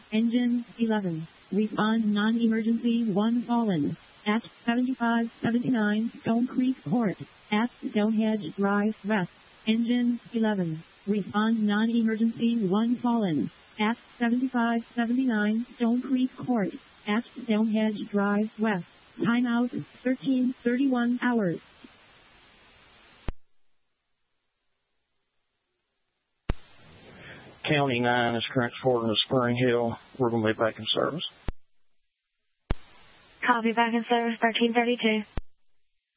Engine 11. Respond non-emergency 1 fallen. At 7579 Stone Creek Court. At Stonehenge Drive West. Engine 11. Respond non-emergency 1 fallen. At 7579 Stone Creek Court. At Stonehenge Drive West. Timeout 13:31 hours. County 9 is current reporting to Spring Hill. We're going to be back in service. Copy, back in service, 1332.